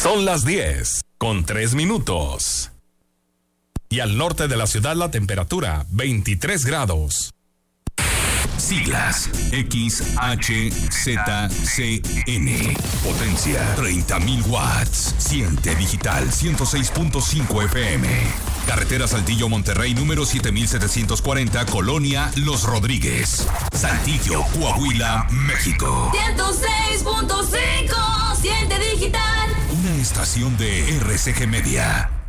Son las 10:03. Y al norte de la ciudad la temperatura 23 grados. Siglas XHZCN. Potencia 30.000 watts. Siente digital 106.5 FM. Carretera Saltillo Monterrey número 7740, Colonia Los Rodríguez, Saltillo, Coahuila, México. 106.5. Siente digital. Una estación de RCG Media.